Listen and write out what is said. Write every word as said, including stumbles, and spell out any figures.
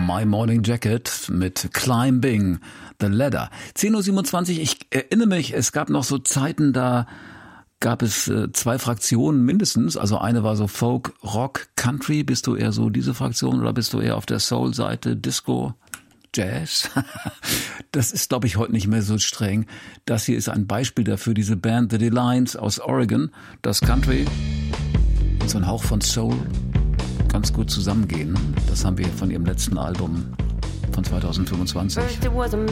My Morning Jacket mit Climbing the Ladder. zehn Uhr siebenundzwanzig, ich erinnere mich, es gab noch so Zeiten, da gab es äh, zwei Fraktionen mindestens. Also eine war so Folk, Rock, Country. Bist du eher so diese Fraktion oder bist du eher auf der Soul-Seite, Disco, Jazz? Das ist, glaube ich, heute nicht mehr so streng. Das hier ist ein Beispiel dafür, diese Band The Delines aus Oregon, das Country und so ein Hauch von Soul ganz gut zusammengehen. Das haben wir von ihrem letzten Album von zwanzig fünfundzwanzig. First it was a